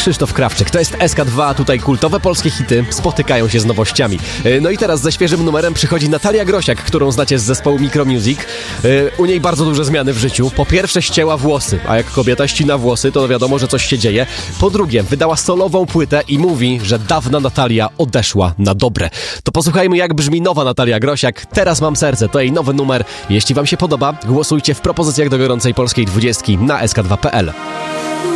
Krzysztof Krawczyk. To jest SK2, tutaj kultowe polskie hity spotykają się z nowościami. No i teraz ze świeżym numerem przychodzi Natalia Grosiak, którą znacie z zespołu Micromusic. U niej bardzo duże zmiany w życiu. Po pierwsze ścięła włosy, a jak kobieta ścina włosy, to wiadomo, że coś się dzieje. Po drugie, wydała solową płytę i mówi, że dawna Natalia odeszła na dobre. To posłuchajmy, jak brzmi nowa Natalia Grosiak. Teraz mam serce, to jej nowy numer. Jeśli wam się podoba, głosujcie w propozycjach do gorącej polskiej 20 na sk2.pl.